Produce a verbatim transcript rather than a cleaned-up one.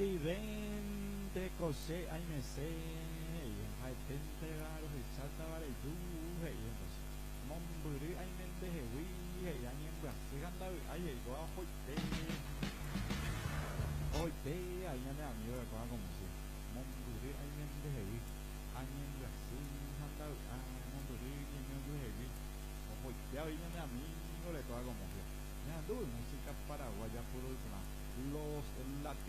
Divente Cosé Aimese y en Haitente Garo y Salta Vareyu y entonces Momburi Ainen de Hewi y Ayen Brasil anda ahí llegó a Hoite Hoite Ayen de amigo de Coa como si Momburi Ainen de Hewi Ayen Brasil anda a Momburi Ayen de Hewi o Hoite Ayen de amigo de Coa como si me anduve música paraguaya puro y los latinos